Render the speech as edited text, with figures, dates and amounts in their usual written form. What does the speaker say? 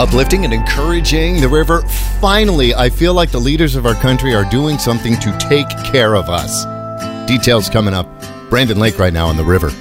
uplifting and encouraging. The river, finally, I feel like the leaders of our country are doing something to take care of us. Details coming up. Brandon Lake right now on the river.